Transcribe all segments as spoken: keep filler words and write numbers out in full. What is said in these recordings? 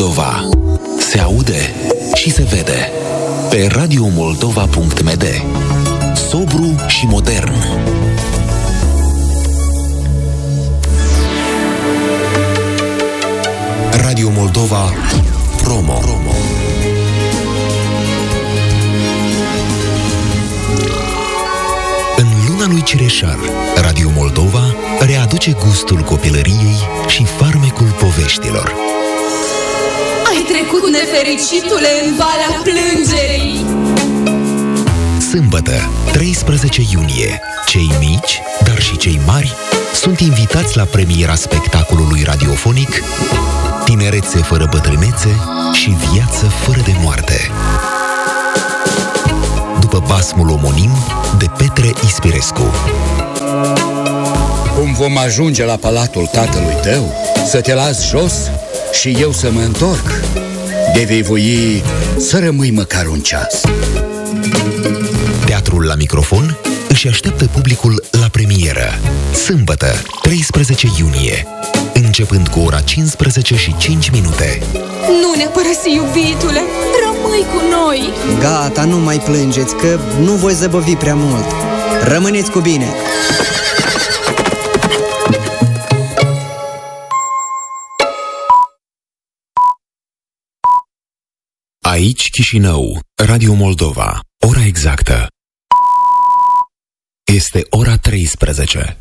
Moldova. Se aude și se vede pe radio moldova punct m d. Sobru și modern. Radio Moldova Promo. În luna lui Cireșar, Radio Moldova readuce gustul copilăriei și farmecul poveștilor. Ai trecut, nefericitule, în valea plângerii. Sâmbătă, treisprezece iunie, cei mici, dar și cei mari, sunt invitați la premiera spectacolului radiofonic Tinerețe fără bătrânețe și viață fără de moarte. După basmul omonim de Petre Ispirescu. Cum vom ajunge la palatul tatălui tău, să te las jos și eu să mă întorc, de vei voi să rămâi măcar un ceas. Teatrul la microfon își așteaptă publicul la premieră. Sâmbătă, treisprezece iunie, începând cu ora cincisprezece și cinci minute. Nu ne părăsi, iubitule! Rămâi cu noi! Gata, nu mai plângeți, că nu voi zăbăvi prea mult. Rămâneți cu bine! Aici Chișinău, Radio Moldova. Ora exactă este ora treisprezece.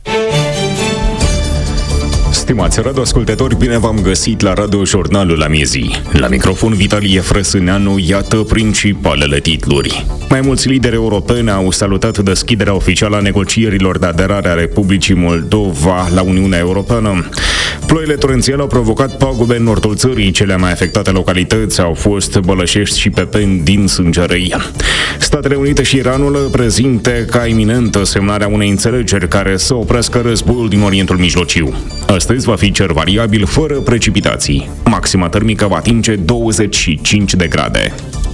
Stimați radioascultători, bine v-am găsit la Radio Jurnalul Amiezii. La microfon Vitalie Frăsâneanu, iată principalele titluri. Mai mulți lideri europeni au salutat deschiderea oficială a negocierilor de aderare a Republicii Moldova la Uniunea Europeană. Ploile torențiale au provocat pagube în nordul țării. Cele mai afectate localități au fost Bălășești și Pepeni din Sângerăi. Statele Unite și Iranul prezintă ca iminentă semnarea unei înțelegeri care să oprească războiul din Orientul Mijlociu. Astăzi va fi cer variabil, fără precipitații. Maxima termică va atinge douăzeci și cinci de grade.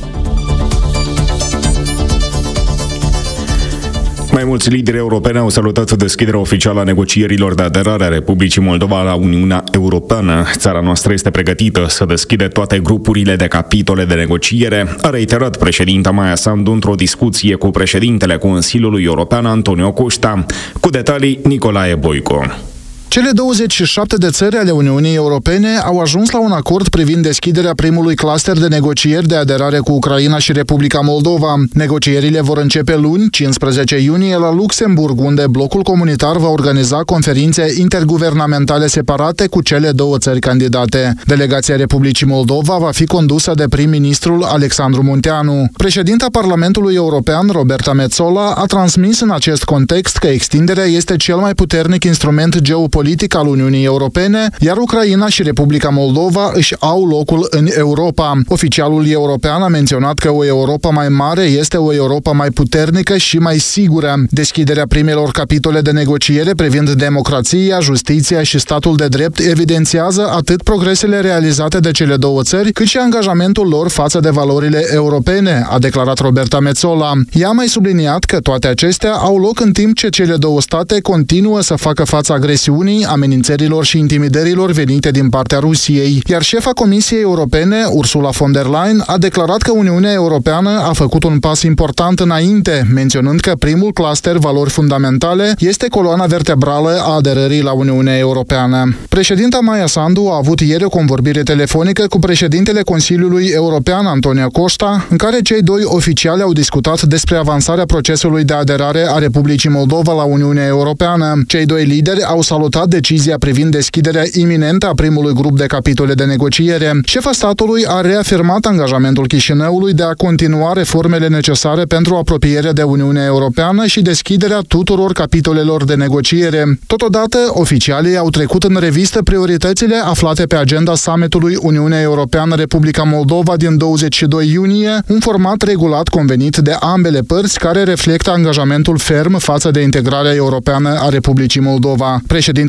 Mai mulți lideri europeni au salutat deschiderea oficială a negocierilor de aderare a Republicii Moldova la Uniunea Europeană. Țara noastră este pregătită să deschide toate grupurile de capitole de negociere, a reiterat președinta Maia Sandu într-o discuție cu președintele Consiliului European Antonio Costa. Cu detalii, Nicolae Boico. Cele douăzeci și șapte de țări ale Uniunii Europene au ajuns la un acord privind deschiderea primului cluster de negocieri de aderare cu Ucraina și Republica Moldova. Negocierile vor începe luni, cincisprezece iunie, la Luxemburg, unde blocul comunitar va organiza conferințe interguvernamentale separate cu cele două țări candidate. Delegația Republicii Moldova va fi condusă de prim-ministrul Alexandru Munteanu. Președinta Parlamentului European, Roberta Metsola, a transmis în acest context că extinderea este cel mai puternic instrument geopolitic politic al Uniunii Europene, iar Ucraina și Republica Moldova își au locul în Europa. Oficialul european a menționat că o Europa mai mare este o Europa mai puternică și mai sigură. Deschiderea primelor capitole de negociere privind democrația, justiția și statul de drept evidențiază atât progresele realizate de cele două țări, cât și angajamentul lor față de valorile europene, a declarat Roberta Metsola. Ea a mai subliniat că toate acestea au loc în timp ce cele două state continuă să facă față agresiunii, amenințărilor și intimidărilor venite din partea Rusiei. Iar șefa Comisiei Europene, Ursula von der Leyen, a declarat că Uniunea Europeană a făcut un pas important înainte, menționând că primul cluster valori fundamentale este coloana vertebrală a aderării la Uniunea Europeană. Președinta Maia Sandu a avut ieri o convorbire telefonică cu președintele Consiliului European, Antonio Costa, în care cei doi oficiali au discutat despre avansarea procesului de aderare a Republicii Moldova la Uniunea Europeană. Cei doi lideri au salutat decizia privind deschiderea iminentă a primului grup de capitole de negociere. Șefa statului a reafirmat angajamentul Chișinăului de a continua reformele necesare pentru apropierea de Uniunea Europeană și deschiderea tuturor capitolelor de negociere. Totodată, oficialii au trecut în revistă prioritățile aflate pe agenda summitului Uniunea Europeană-Republica Moldova din douăzeci și doi iunie, un format regulat convenit de ambele părți care reflectă angajamentul ferm față de integrarea europeană a Republicii Moldova. Președintele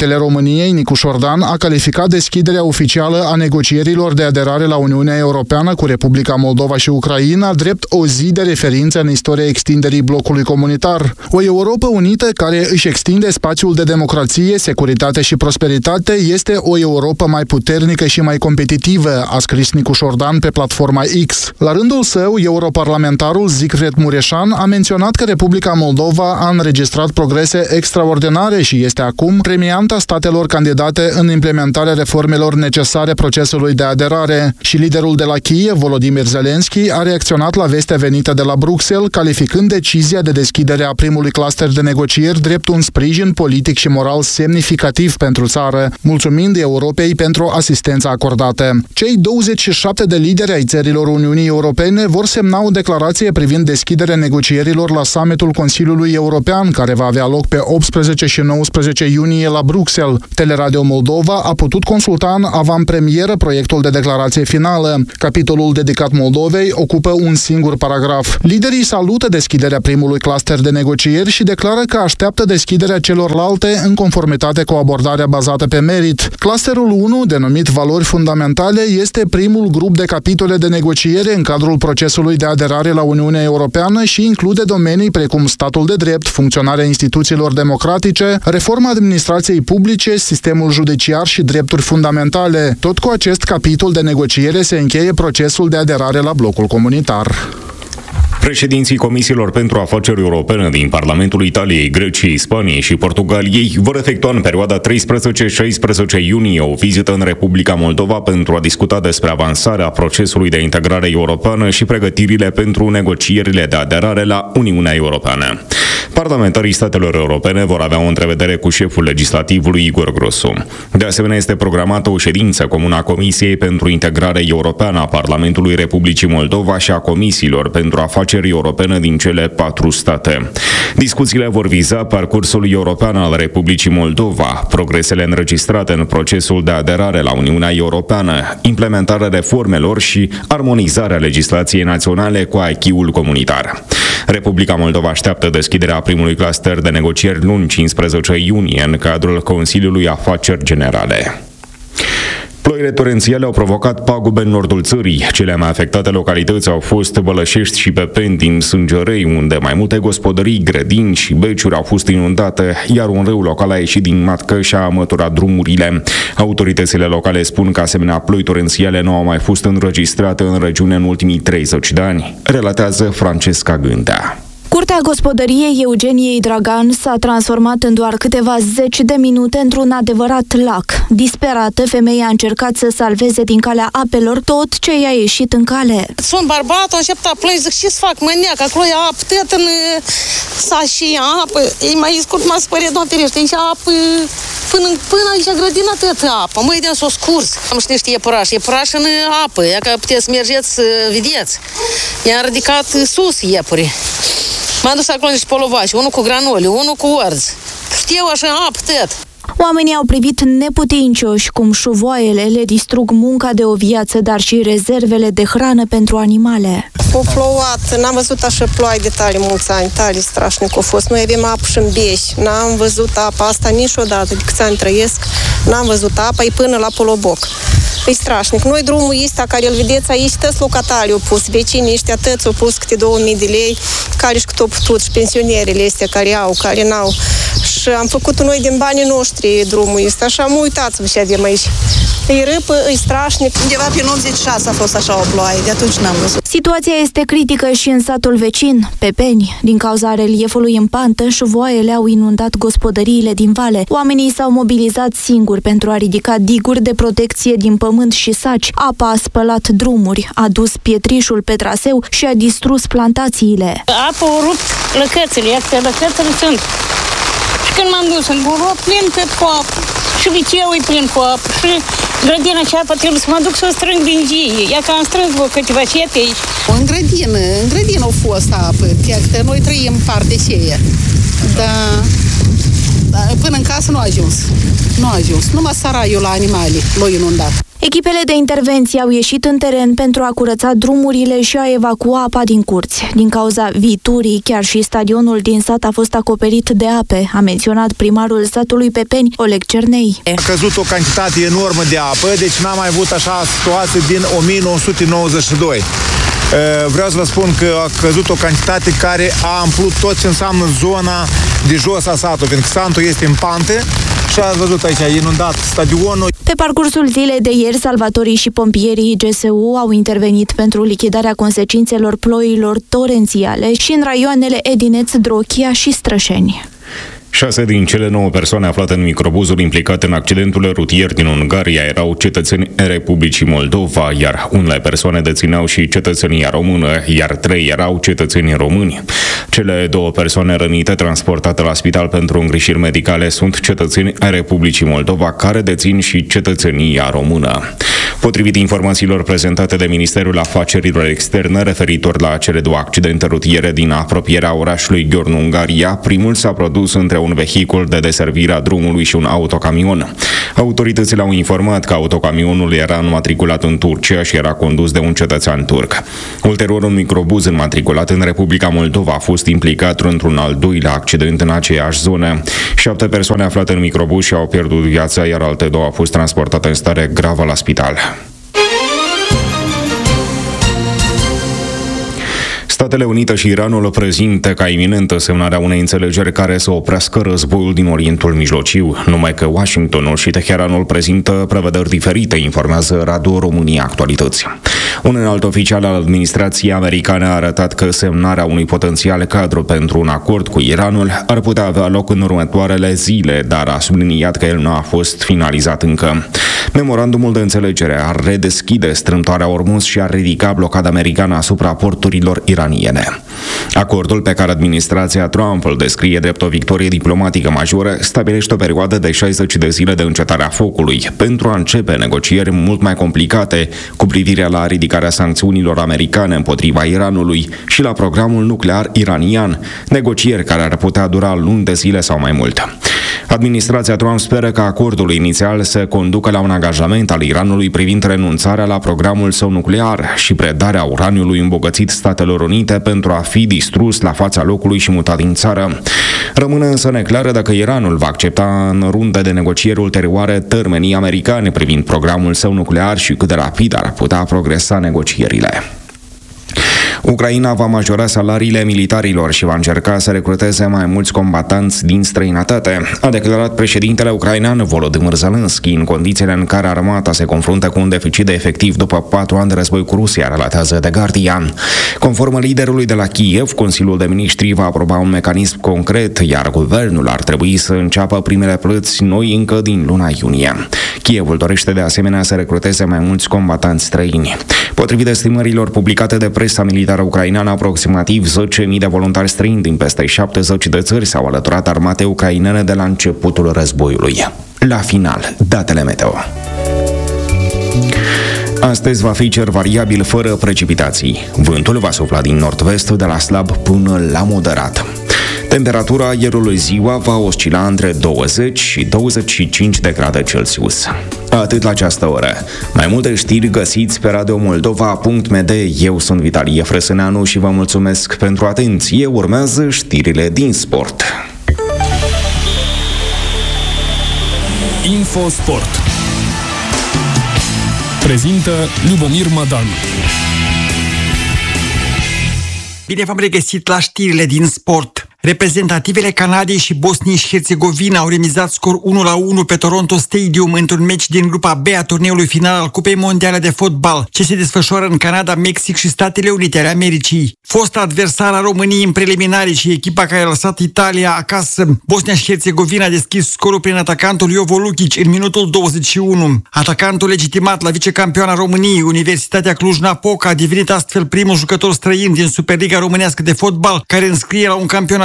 Președintele României, Nicu Șordan, a calificat deschiderea oficială a negocierilor de aderare la Uniunea Europeană cu Republica Moldova și Ucraina drept o zi de referință în istoria extinderii blocului comunitar. O Europă unită care își extinde spațiul de democrație, securitate și prosperitate este o Europă mai puternică și mai competitivă, a scris Nicu Șordan pe platforma X. La rândul său, europarlamentarul Zicfried Mureșan a menționat că Republica Moldova a înregistrat progrese extraordinare și este acum premianta statelor candidate în implementarea reformelor necesare procesului de aderare. Și liderul de la Kiev, Volodymyr Zelensky, a reacționat la vestea venită de la Bruxelles, calificând decizia de deschidere a primului cluster de negocieri drept un sprijin politic și moral semnificativ pentru țară, mulțumind Europei pentru asistența acordată. Cei douăzeci și șapte de lideri ai țărilor Uniunii Europene vor semna o declarație privind deschiderea negocierilor la summitul Consiliului European, care va avea loc pe optsprezece și nouăsprezece iunie la Bruxelles. Teleradio Moldova a putut consulta în avantpremieră proiectul de declarație finală. Capitolul dedicat Moldovei ocupă un singur paragraf. Liderii salută deschiderea primului cluster de negocieri și declară că așteaptă deschiderea celorlalte în conformitate cu abordarea bazată pe merit. Clusterul unu, denumit Valori Fundamentale, este primul grup de capitole de negociere în cadrul procesului de aderare la Uniunea Europeană și include domenii precum statul de drept, funcționarea instituțiilor democratice, reforma administrației publice, sistemul judiciar și drepturi fundamentale. Tot cu acest capitol de negociere se încheie procesul de aderare la blocul comunitar. Președinții Comisiilor pentru Afaceri Europene din Parlamentul Italiei, Greciei, Spaniei și Portugaliei vor efectua în perioada treisprezece șaisprezece iunie o vizită în Republica Moldova pentru a discuta despre avansarea procesului de integrare europeană și pregătirile pentru negocierile de aderare la Uniunea Europeană. Parlamentarii statelor europene vor avea o întrevedere cu șeful legislativului Igor Grosu. De asemenea, este programată o ședință comună a Comisiei pentru Integrare Europeană a Parlamentului Republicii Moldova și a Comisiilor pentru Afaceri Europene din cele patru state. Discuțiile vor viza parcursul european al Republicii Moldova, progresele înregistrate în procesul de aderare la Uniunea Europeană, implementarea reformelor și armonizarea legislației naționale cu acquis-ul comunitar. Republica Moldova așteaptă deschiderea primului cluster de negocieri luni cincisprezece iunie în cadrul Consiliului Afaceri Generale. Ploile torențiale au provocat pagube în nordul țării. Cele mai afectate localități au fost Bălășești și Pepeni din Sângerăi, unde mai multe gospodării, grădini și beciuri au fost inundate, iar un râu local a ieșit din matcă și a măturat drumurile. Autoritățile locale spun că asemenea ploi torențiale nu au mai fost înregistrate în regiune în ultimii treizeci de ani, relatează Francesca Gândea. Curtea gospodăriei Eugeniei Dragan s-a transformat în doar câteva zeci de minute într-un adevărat lac. Disperată, femeia a încercat să salveze din calea apelor tot ce i-a ieșit în cale. Sunt bărbatul, aștepta plăi, zic, ce-ți fac, măneac, acolo e apă, tăt în saș și apă. Ei mai scurt, m-a spărit, doamne ferește, aici apă, până, până aici grădina tăt apă. Măi, de-am s-o scurs. Am știu niște iepuraș, iepuraș în apă, ea că puteți să mergeți, vedeți. I-am ridicat sus iepuri. M-am dus acolo niște polovaci, unul cu granoli, unul cu orz. Știu așa, apă, tăt. Oamenii au privit neputincioși cum șuvoaiele le distrug munca de o viață, dar și rezervele de hrană pentru animale. O plouat, n-am văzut așa ploaie de tare mulți ani, tare strașnic a fost. Noi avem apă și în Beș, n-am văzut apa asta niciodată, de câți ani trăiesc, n-am văzut apa, e până la Poloboc. E strașnic. Noi drumul ăsta care îl vedeți aici, tăți locatarii au pus, vecinii ăștia tăți au pus câte două mii de lei, care și cât au putut, și pensionerele astea care au, care n-au. Și am făcut noi din banii noștri drumul ăsta, așa mă uitați-vă ce avem aici. E râpă, e strașnic. Undeva pe optzeci și șase a fost așa o ploaie, de atunci n-am văzut. Situația este critică și în satul vecin, Pepeni. Din cauza reliefului în pantă, șuvoaiele au inundat gospodăriile din vale. Oamenii s-au mobilizat singuri pentru a ridica diguri de protecție din pământ și saci. Apa a spălat drumuri, a dus pietrișul pe traseu și a distrus plantațiile. Apa o rupt lăcățele, iată lăcățele sunt. Și când m-am dus în burou, plin tot cu apă. Și viceul e plin cu apă. Și grădina cea apă trebuie să mă duc să o strâng din gie. Ia că am strâns vă câteva cete aici. În grădină, în grădină au fost apă. Că noi trăim partea aceea. Dar până în casă nu a ajuns. Nu a ajuns. Numai saraiul la animale l-a inundat. Echipele de intervenție au ieșit în teren pentru a curăța drumurile și a evacua apa din curți. Din cauza viturii, chiar și stadionul din sat a fost acoperit de ape, a menționat primarul satului Pepeni, Oleg Cernei. A căzut o cantitate enormă de apă, deci n-am mai avut așa situație din o mie nouă sute nouăzeci și doi. Vreau să vă spun că a căzut o cantitate care a amplut tot ce înseamnă zona de jos a satului, pentru că satul este în pante și ați văzut aici, a inundat stadionul. Pe parcursul zilei de ieri, salvatorii și pompierii G S U au intervenit pentru lichidarea consecințelor ploilor torențiale și în raioanele Edineț, Drochia și Strășeni. Șase din cele nouă persoane aflate în microbuzul implicat în accidentul rutier din Ungaria erau cetățeni Republicii Moldova, iar unele persoane dețineau și cetățenia română, iar trei erau cetățeni români. Cele două persoane rănite transportate la spital pentru îngrijiri medicale sunt cetățeni Republicii Moldova care dețin și cetățenia română. Potrivit informațiilor prezentate de Ministerul Afacerilor Externe referitor la cele două accidente rutiere din apropierea orașului Gheorghe, Ungaria, primul s-a produs între un vehicul de deservire a drumului și un autocamion. Autoritățile au informat că autocamionul era înmatriculat în Turcia și era condus de un cetățean turc. Ulterior, un microbuz înmatriculat în Republica Moldova a fost implicat într-un al doilea accident în aceeași zonă. Șapte persoane aflate în microbuz și-au pierdut viața, iar alte două au fost transportate în stare gravă la spital. Statele Unite și Iranul prezintă ca iminentă semnarea unei înțelegeri care să oprească războiul din Orientul Mijlociu, numai că Washingtonul și Teheranul prezintă prevederi diferite, informează Radio România Actualități. Un înalt oficial al administrației americane a arătat că semnarea unui potențial cadru pentru un acord cu Iranul ar putea avea loc în următoarele zile, dar a subliniat că el nu a fost finalizat încă. Memorandumul de înțelegere ar redeschide strâmtoarea Ormuz și ar ridica blocada americană asupra porturilor iraniene. Acordul, pe care administrația Trump îl descrie drept o victorie diplomatică majoră, stabilește o perioadă de șaizeci de zile de încetare a focului pentru a începe negocieri mult mai complicate cu privire la ridicarea sancțiunilor americane împotriva Iranului și la programul nuclear iranian, negocieri care ar putea dura luni de zile sau mai mult. Administrația Trump speră că acordul inițial să conducă la un angajament al Iranului privind renunțarea la programul său nuclear și predarea uraniului îmbogățit Statelor Unite pentru a fi distrus la fața locului și mutat din țară. Rămâne însă neclară dacă Iranul va accepta în runde de negocieri ulterioare termenii americane privind programul său nuclear și cât de rapid ar putea progresa negocierile. Ucraina va majora salariile militarilor și va încerca să recruteze mai mulți combatanți din străinătate, a declarat președintele ucrainean Volodymyr Zelensky în condițiile în care armata se confruntă cu un deficit de efectiv după patru ani de război cu Rusia, relatează The Guardian. Conform liderului de la Kiev, Consiliul de Ministri va aproba un mecanism concret, iar guvernul ar trebui să înceapă primele plăți noi încă din luna iunie. Kievul dorește de asemenea să recruteze mai mulți combatanți străini. Potrivit estimărilor publicate de presa militară ucraineană, aproximativ zece mii de voluntari străini din peste șaptezeci de țări s-au alăturat armatei ucrainene de la începutul războiului. La final, datele meteo. Astăzi va fi cer variabil fără precipitații. Vântul va sufla din nord-vest de la slab până la moderat. Temperatura aerului ziua va oscila între douăzeci și douăzeci și cinci de grade Celsius. Atât la această oră. Mai multe știri găsiți pe radio moldova punct m d. Eu sunt Vitalie Frăsâneanu și vă mulțumesc pentru atenție. Urmează știrile din sport. Infosport prezintă Lubomir Madanu. Bine v-am regăsit la știrile din sport. Reprezentativele Canadei și Bosniei și Herțegovina au remizat scor unu la unu pe Toronto Stadium într-un meci din grupa B a turneului final al Cupei Mondiale de Fotbal, ce se desfășoară în Canada, Mexic și Statele Unite ale Americii. Fosta adversară a României în preliminari și echipa care a lăsat Italia acasă, Bosnia și Herțegovina a deschis scorul prin atacantul Jovo Lukic în minutul douăzeci și unu. Atacantul legitimat la vicecampioana României, Universitatea Cluj-Napoca, a devenit astfel primul jucător străin din Superliga Românească de Fotbal care înscrie la un campionat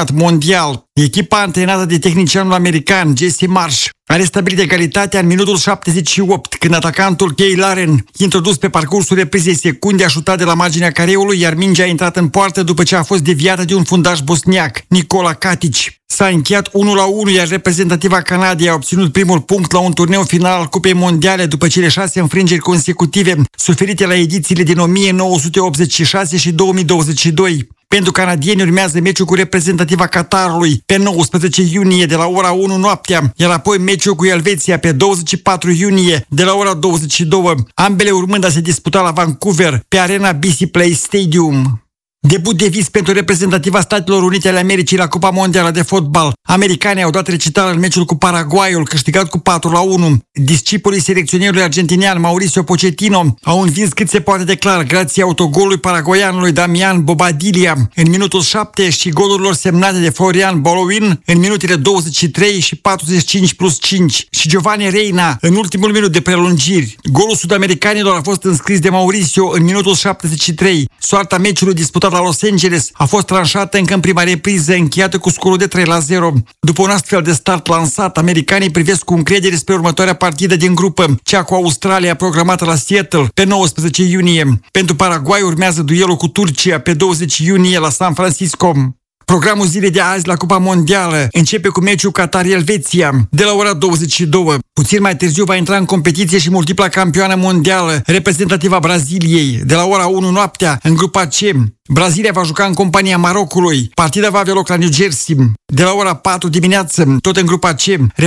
campionat mondial. Echipa antrenată de tehnicianul american Jesse Marsh a restabilit egalitatea în minutul șaptezeci și opt, când atacantul Kay Laren, introdus pe parcursul reprizei secunde, a șutat de la marginea careului, iar mingea a intrat în poartă după ce a fost deviată de un fundaș bosniac, Nikola Katic. S-a încheiat unu la unu, iar reprezentativa Canadiei a obținut primul punct la un turneu final al Cupei Mondiale după cele șase înfrângeri consecutive suferite la edițiile din o mie nouă sute optzeci și șase și două mii douăzeci și doi. Pentru canadieni urmează meciul cu reprezentativa Qatarului pe nouăsprezece iunie de la ora unu noaptea, iar apoi meciul cu Elveția pe douăzeci și patru iunie de la ora douăzeci și două, ambele urmând a se disputa la Vancouver pe arena B C Place Stadium. Debut de vis pentru reprezentativa Statelor Unite ale Americii la Cupa Mondială de Fotbal. Americanii au dat recital în meciul cu Paraguayul, câștigat cu patru la unu. Discipolii selecționerului argentinian Mauricio Pochettino au învins cât se poate de clar grație autogolului paraguayanului Damian Bobadilla în minutul șapte și golurilor semnate de Florian Baloin în minutele douăzeci și trei și patruzeci și cinci plus cinci și Giovanni Reina în ultimul minut de prelungiri. Golul sud-americanilor a fost înscris de Mauricio în minutul șaptezeci și trei. Soarta meciului disputat la Los Angeles a fost tranșată încă în prima repriză, încheiată cu scorul de trei la zero. După un astfel de start lansat, americanii privesc cu încredere spre următoarea partidă din grupă, cea cu Australia, programată la Seattle pe nouăsprezece iunie. Pentru Paraguay urmează duelul cu Turcia pe douăzeci iunie la San Francisco. Programul zilei de azi la Cupa Mondială începe cu meciul Qatar-Elveția de la ora douăzeci și două. Puțin mai târziu va intra în competiție și multipla campioană mondială, reprezentativa Braziliei, de la ora unu noaptea în grupa C. Brazilia va juca în compania Marocului. Partida va avea loc la New Jersey de la ora patru dimineață, tot în grupa C.